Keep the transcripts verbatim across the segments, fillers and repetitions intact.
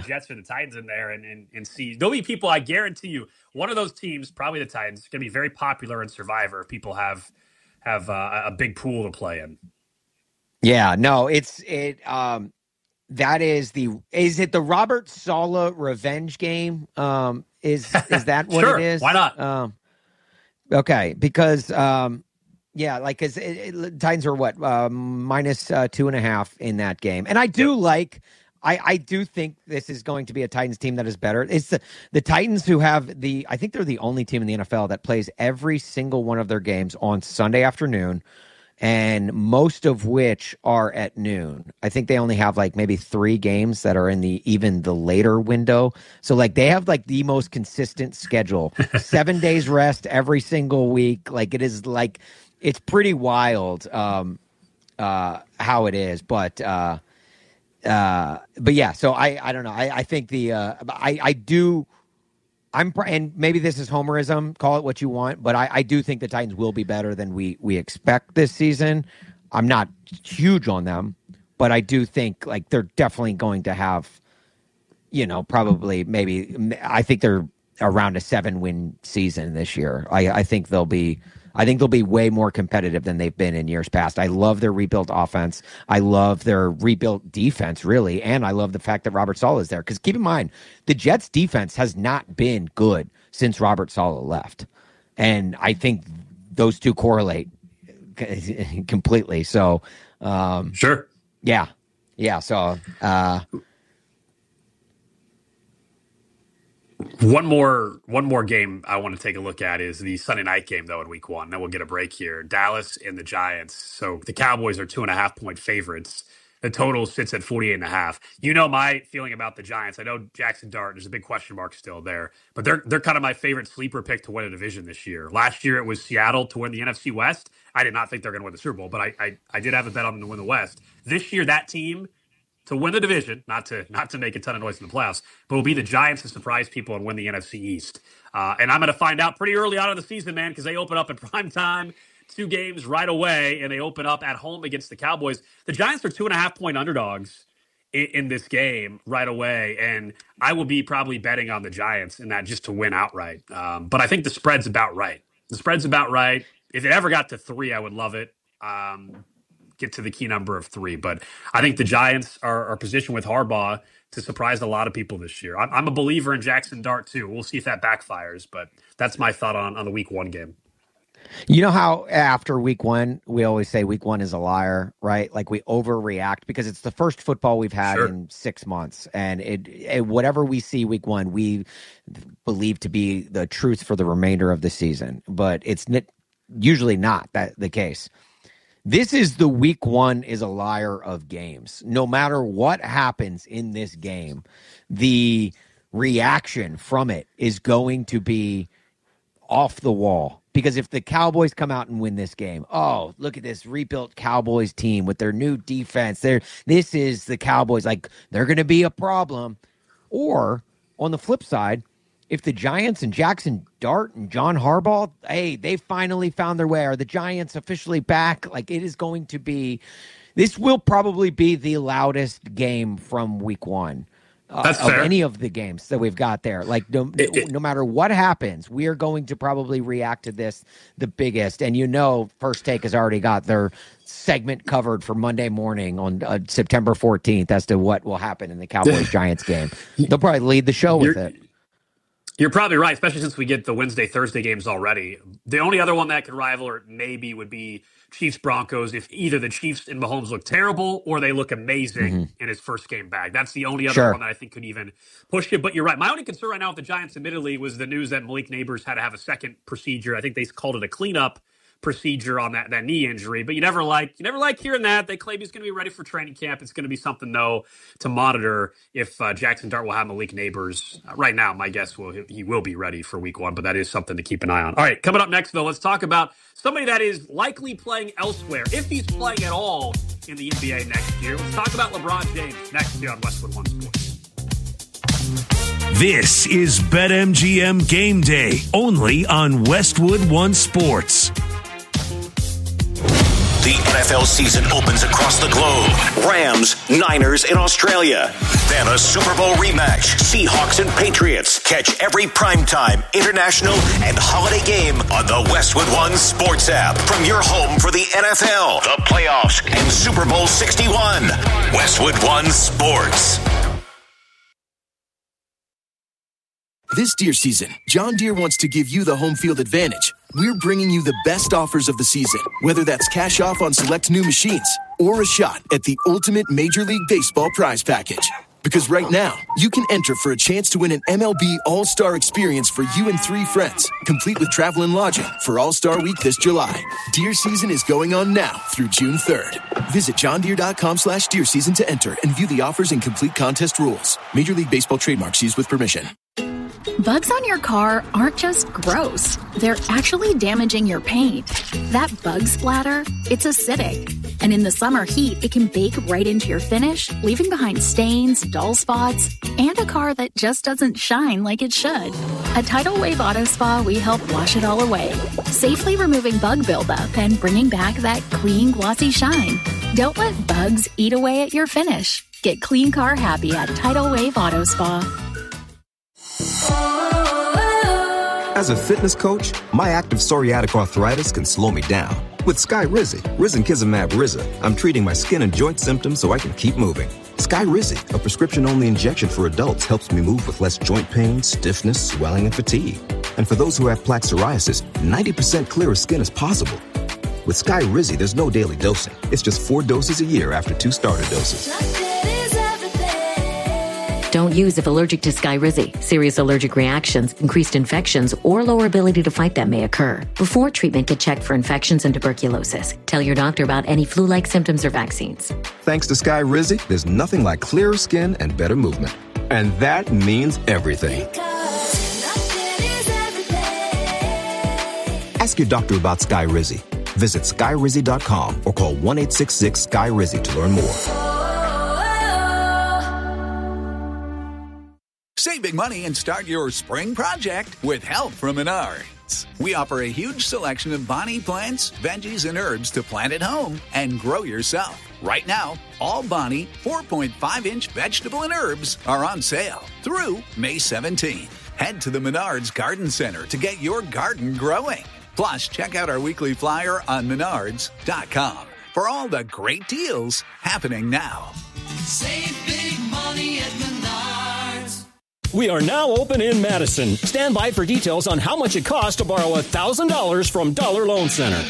Jets or the Titans in there and, and, and see. There'll be people, I guarantee you, one of those teams, probably the Titans, going to be very popular in Survivor if people have have uh, a big pool to play in. Yeah, no, it's it. Um, that is the is it the Robert Saleh revenge game? Um, is is that what sure, it is? Why not? Um, okay, because um, yeah, like because Titans are what uh, minus uh, two and a half in that game, and I do yep. like. I, I do think this is going to be a Titans team that is better. It's the, the Titans who have the, I think they're the only team in the N F L that plays every single one of their games on Sunday afternoon, and most of which are at noon. I think they only have like maybe three games that are in the even the later window. So like they have like the most consistent schedule, seven days rest every single week. Like it is like, it's pretty wild um, uh, how it is, but uh, Uh, but yeah, so I, I don't know. I, I think the, uh, I, I do, I'm, and maybe this is homerism, call it what you want, but I, I do think the Titans will be better than we, we expect this season. I'm not huge on them, but I do think like they're definitely going to have, you know, probably maybe, I think they're around a seven win season this year. I, I think they'll be, I think they'll be way more competitive than they've been in years past. I love their rebuilt offense. I love their rebuilt defense, really. And I love the fact that Robert Saleh is there. Because keep in mind, the Jets' defense has not been good since Robert Saleh left. And I think those two correlate completely. So, um, sure. Yeah. Yeah. So, uh, One more one more game I want to take a look at is the Sunday night game, though, in week one. Then we'll get a break here. Dallas and the Giants. So the Cowboys are two and a half point favorites. The total sits at forty-eight and a half. You know my feeling about the Giants. I know Jackson Dart, there's a big question mark still there, but they're they're kind of my favorite sleeper pick to win a division this year. Last year it was Seattle to win the N F C West. I did not think they're going to win the Super Bowl, but I, I I did have a bet on them to win the West. This year that team to win the division, not to not to make a ton of noise in the playoffs, but will be the Giants to surprise people and win the N F C East. Uh, and I'm going to find out pretty early on in the season, man, because they open up in prime time, two games right away, and they open up at home against the Cowboys. The Giants are two and a half point underdogs in, in this game right away, and I will be probably betting on the Giants in that just to win outright. Um, but I think the spread's about right. The spread's about right. If it ever got to three, I would love it. Um, get to the key number of three. But I think the Giants are, are positioned with Harbaugh to surprise a lot of people this year. I'm, I'm a believer in Jackson Dart, too. We'll see if that backfires, but that's my thought on, on the week one game. You know how after week one, we always say week one is a liar, right? Like we overreact because it's the first football we've had sure. in six months. And it, it whatever we see week one, we believe to be the truth for the remainder of the season. But it's n- usually not that the case. This is the week one is a liar of games. No matter what happens in this game, the reaction from it is going to be off the wall. Because if the Cowboys come out and win this game, oh, look at this rebuilt Cowboys team with their new defense. They're, this is the Cowboys. Like, they're going to be a problem. Or, on the flip side, if the Giants and Jackson Dart and John Harbaugh, hey, they finally found their way. Are the Giants officially back? Like, it is going to be, this will probably be the loudest game from week one uh, That's of fair. any of the games that we've got there. Like, no, it, it, no matter what happens, we are going to probably react to this the biggest. And you know, First Take has already got their segment covered for Monday morning on uh, September fourteenth as to what will happen in the Cowboys-Giants game. They'll probably lead the show with it. You're probably right, especially since we get the Wednesday, Thursday games already. The only other one that could rival or maybe would be Chiefs-Broncos if either the Chiefs and Mahomes look terrible or they look amazing mm-hmm. in his first game back. That's the only other sure. one that I think could even push it. But you're right. My only concern right now with the Giants, admittedly, was the news that Malik Neighbors had to have a second procedure. I think they called it a cleanup procedure on that, that knee injury, but you never like you never like hearing that. They claim he's going to be ready for training camp. It's going to be something though to monitor if uh, Jackson Dart will have Malik Neighbors. Uh, right now, my guess will he will be ready for week one, but that is something to keep an eye on. All right, coming up next though, let's talk about somebody that is likely playing elsewhere, if he's playing at all in the N B A next year. Let's talk about LeBron James next here on Westwood One Sports. This is BetMGM Game Day, only on Westwood One Sports. The N F L season opens across the globe. Rams, Niners in Australia. Then a Super Bowl rematch. Seahawks and Patriots. Catch every primetime, international, and holiday game on the Westwood One Sports app. From your home for the N F L, the playoffs, and Super Bowl sixty-one. Westwood One Sports. This Deere season, John Deere wants to give you the home field advantage. We're bringing you the best offers of the season, whether that's cash off on select new machines or a shot at the ultimate Major League Baseball prize package. Because right now, you can enter for a chance to win an M L B All-Star experience for you and three friends, complete with travel and lodging for All-Star Week this July. Deer season is going on now through June third. Visit johndeere.com slash deer season to enter and view the offers and complete contest rules. Major League Baseball trademarks used with permission. Bugs on your car aren't just gross. They're actually damaging your paint. That bug splatter, it's acidic. And in the summer heat, it can bake right into your finish, leaving behind stains, dull spots, and a car that just doesn't shine like it should. At Tidal Wave Auto Spa, we help wash it all away, safely removing bug buildup and bringing back that clean, glossy shine. Don't let bugs eat away at your finish. Get clean car happy at Tidal Wave Auto Spa. As a fitness coach, my active psoriatic arthritis can slow me down. With Skyrizi, Risankizumab Riza, I'm treating my skin and joint symptoms so I can keep moving. Skyrizi, a prescription-only injection for adults, helps me move with less joint pain, stiffness, swelling, and fatigue. And for those who have plaque psoriasis, ninety percent clearer skin is possible. With Skyrizi, there's no daily dosing. It's just four doses a year after two starter doses. Don't use if allergic to Skyrizi. Serious allergic reactions, increased infections, or lower ability to fight them may occur. Before treatment, get checked for infections and tuberculosis. Tell your doctor about any flu-like symptoms or vaccines. Thanks to Skyrizi, there's nothing like clearer skin and better movement. And that means everything. Ask your doctor about Skyrizi. Visit skyrizi dot com or call one eight six six S K Y R I Z I to learn more. Save big money and start your spring project with help from Menards. We offer a huge selection of Bonnie plants, veggies, and herbs to plant at home and grow yourself. Right now, all Bonnie four point five inch vegetable and herbs are on sale through May seventeenth. Head to the Menards Garden Center to get your garden growing. Plus, check out our weekly flyer on menards dot com for all the great deals happening now. Save big money at Menards. We are now open in Madison. Stand by for details on how much it costs to borrow one thousand dollars from Dollar Loan Center.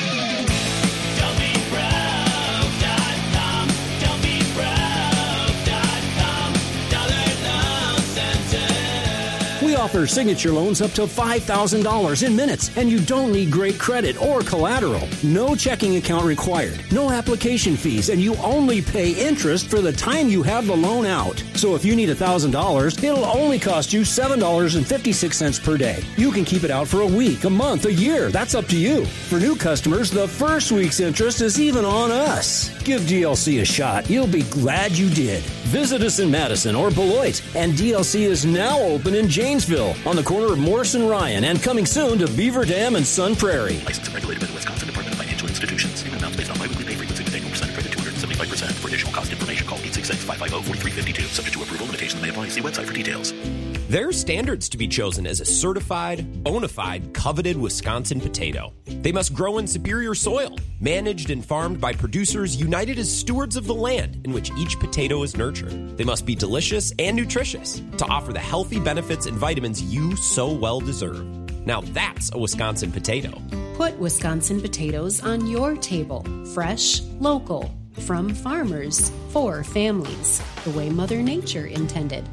We offer signature loans up to five thousand dollars in minutes, and you don't need great credit or collateral. No checking account required, no application fees, and you only pay interest for the time you have the loan out. So if you need one thousand dollars, it'll only cost you seven dollars and fifty-six cents per day. You can keep it out for a week, a month, a year. That's up to you. For new customers, the first week's interest is even on us. Give D L C a shot. You'll be glad you did. Visit us in Madison or Beloit, and D L C is now open in Janesville on the corner of Morris and Ryan, and coming soon to Beaver Dam and Sun Prairie. Licensed and regulated by the Wisconsin Department of Financial Institutions. Payment amounts based on biweekly pay frequency with annual percent credit two hundred seventy-five percent. For additional cost information, call eight six six, five five zero, four three five two. Subject to approval, limitations may apply. See website for details. There are standards to be chosen as a certified, bona fide, coveted Wisconsin potato. They must grow in superior soil, managed and farmed by producers united as stewards of the land in which each potato is nurtured. They must be delicious and nutritious to offer the healthy benefits and vitamins you so well deserve. Now that's a Wisconsin potato. Put Wisconsin potatoes on your table. Fresh, local, from farmers, for families, the way Mother Nature intended.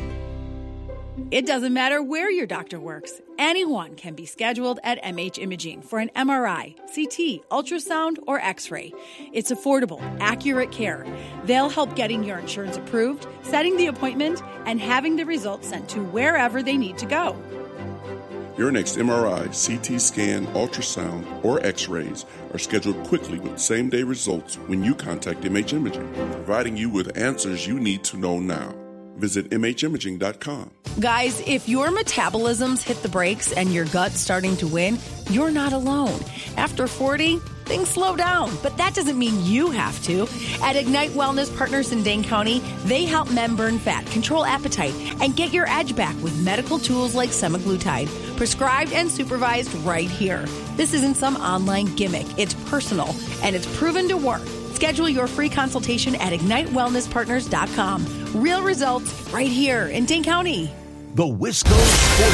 It doesn't matter where your doctor works. Anyone can be scheduled at M H Imaging for an M R I, C T, ultrasound, or X-ray. It's affordable, accurate care. They'll help getting your insurance approved, setting the appointment, and having the results sent to wherever they need to go. Your next M R I, C T scan, ultrasound, or X-rays are scheduled quickly with same-day results when you contact M H Imaging, providing you with answers you need to know now. Visit M H imaging dot com. Guys, if your metabolism's hit the brakes and your gut's starting to win, you're not alone. After forty, things slow down, but that doesn't mean you have to. At Ignite Wellness Partners in Dane County, they help men burn fat, control appetite, and get your edge back with medical tools like semaglutide, prescribed and supervised right here. This isn't some online gimmick. It's personal, and it's proven to work. Schedule your free consultation at ignite wellness partners dot com. Real results right here in Dane County. The Wisco Sports